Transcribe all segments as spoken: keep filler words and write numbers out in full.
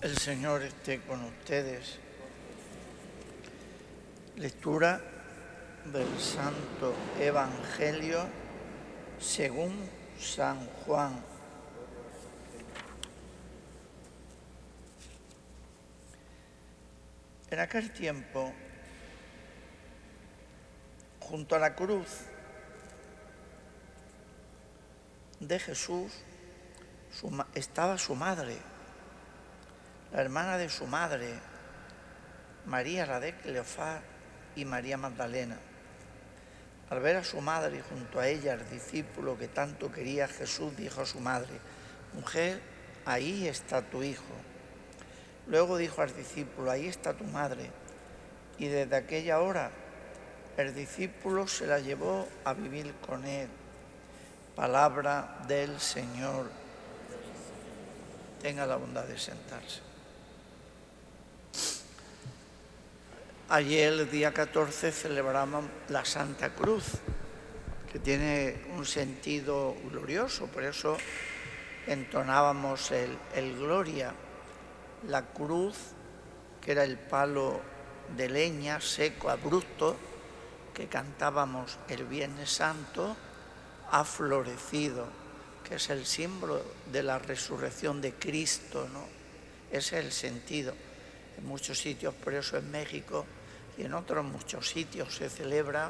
El Señor esté con ustedes. Lectura del Santo Evangelio según San Juan. En aquel tiempo, junto a la cruz de Jesús, su, estaba su madre, la hermana de su madre, María la de Cleofás y María Magdalena. Al ver a su madre y junto a ella el discípulo que tanto quería, Jesús dijo a su madre: «Mujer, ahí está tu hijo». Luego dijo al discípulo: «Ahí está tu madre». Y desde aquella hora el discípulo se la llevó a vivir con él. Palabra del Señor. Tenga la bondad de sentarse. Ayer, el día catorce, celebramos la Santa Cruz, que tiene un sentido glorioso, por eso entonábamos el, el Gloria. La cruz, que era el palo de leña seco, abrupto, que cantábamos el Viernes Santo, ha florecido, que es el símbolo de la resurrección de Cristo, ¿no? Ese es el sentido. En muchos sitios, por eso en México y en otros muchos sitios, se celebra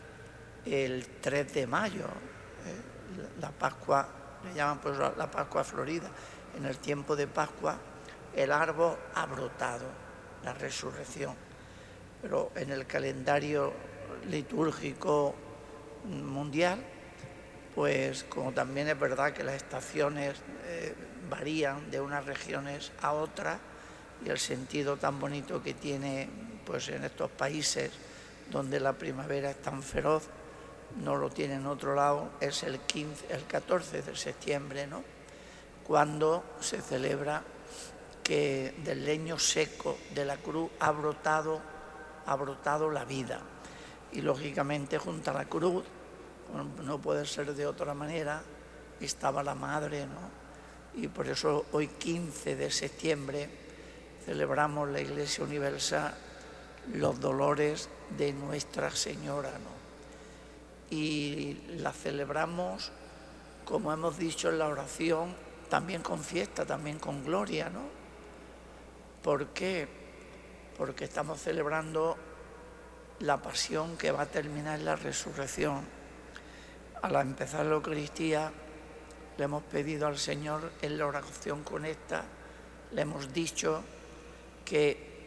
el tres de mayo, ¿eh? la Pascua, le llaman pues la Pascua Florida. En el tiempo de Pascua el árbol ha brotado, la resurrección. Pero en el calendario litúrgico mundial, pues como también es verdad que las estaciones eh, varían de unas regiones a otras, y el sentido tan bonito que tiene pues en estos países donde la primavera es tan feroz, no lo tiene en otro lado, es el, quince, el catorce de septiembre, ¿no? Cuando se celebra que del leño seco de la cruz ha brotado, ha brotado la vida. Y lógicamente junto a la cruz, no puede ser de otra manera, estaba la madre, ¿no? Y por eso hoy, quince de septiembre, celebramos la Iglesia Universal los dolores de Nuestra Señora, ¿no? Y la celebramos, como hemos dicho en la oración, también con fiesta, también con gloria, ¿no? ¿Por qué? Porque estamos celebrando la pasión que va a terminar en la resurrección. Al empezar la Eucaristía, le hemos pedido al Señor en la oración con esta, le hemos dicho que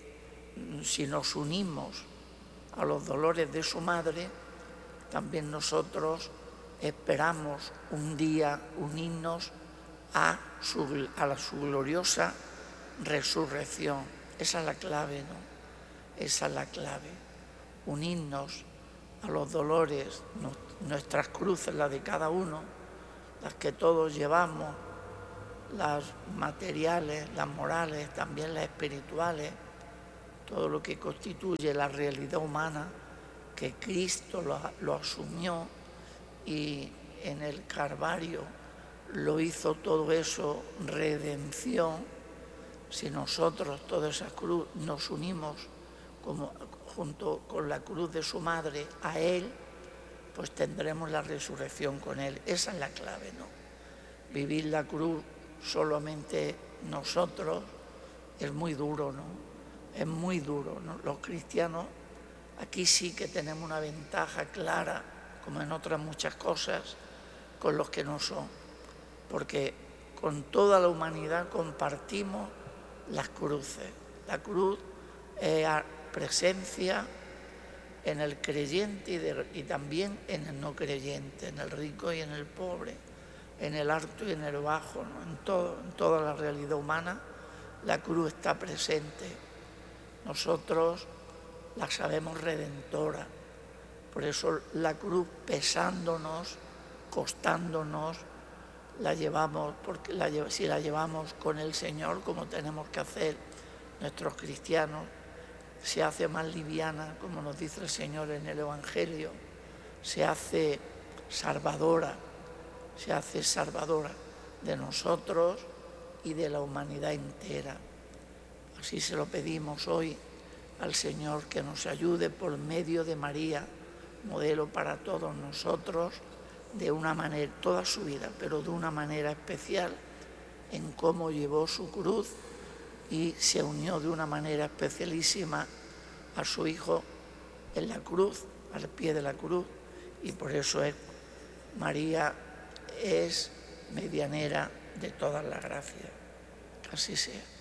si nos unimos a los dolores de su madre, también nosotros esperamos un día unirnos a su, a la, su gloriosa resurrección. Esa es la clave, ¿no? Esa es la clave. Unirnos a los dolores, nuestras cruces, las de cada uno, las que todos llevamos, las materiales, las morales, también las espirituales, todo lo que constituye la realidad humana, que Cristo lo, lo asumió y en el Calvario lo hizo todo eso, redención. Si nosotros, toda esa cruz, nos unimos como, junto con la cruz de su madre a Él, pues tendremos la resurrección con Él. Esa es la clave, ¿no? Vivir la cruz solamente nosotros es muy duro, ¿no? Es muy duro, ¿no? Los cristianos aquí sí que tenemos una ventaja clara, como en otras muchas cosas, con los que no son, porque con toda la humanidad compartimos las cruces. La cruz es presencia en el creyente y, de, y también en el no creyente, en el rico y en el pobre, en el alto y en el bajo, ¿no? En todo, en toda la realidad humana la cruz está presente. Nosotros la sabemos redentora, por eso la cruz pesándonos, costándonos, la llevamos, porque la, si la llevamos con el Señor, como tenemos que hacer nuestros cristianos, se hace más liviana, como nos dice el Señor en el Evangelio, se hace salvadora, se hace salvadora de nosotros y de la humanidad entera. Así se lo pedimos hoy al Señor, que nos ayude por medio de María, modelo para todos nosotros, de una manera, toda su vida, pero de una manera especial, en cómo llevó su cruz y se unió de una manera especialísima a su Hijo en la cruz, al pie de la cruz, y por eso es, María es medianera de todas las gracias. Así sea.